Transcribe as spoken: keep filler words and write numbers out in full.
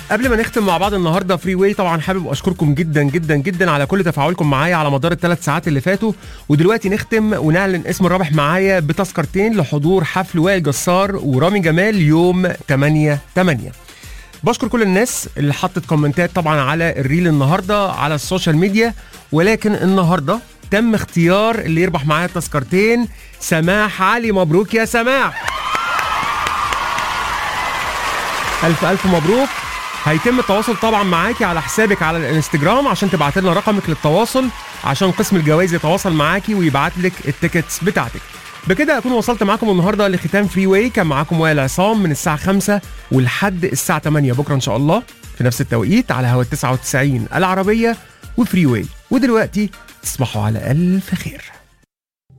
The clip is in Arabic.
قبل ما نختم مع بعض النهارده فري واي، طبعا حابب اشكركم جدا جدا جدا على كل تفاعلكم معايا على مدار الثلاث ساعات اللي فاتوا. ودلوقتي نختم ونعلن اسم الرابح معايا بتذكرتين لحضور حفل وائل جسار ورامي جمال يوم ثمانية ثمانية. بشكر كل الناس اللي حطت كومنتات طبعا على الريل النهارده على السوشيال ميديا، ولكن النهارده تم اختيار اللي يربح معايا التذكرتين سماح علي. مبروك يا سماح، الف الف مبروك. هيتم التواصل طبعا معاكي على حسابك على الانستجرام عشان تبعت لنا رقمك للتواصل، عشان قسم الجوائز يتواصل معاكي ويبعت لك التيكتس بتاعتك. بكده اكون وصلت معاكم النهارده لختام فري واي. كان معاكم وائل عصام من الساعه خمسة ولحد الساعه ثمانية بكره ان شاء الله في نفس التوقيت على هوا تسعة وتسعين العربيه وفري واي. ودلوقتي تصبحوا على الف خير.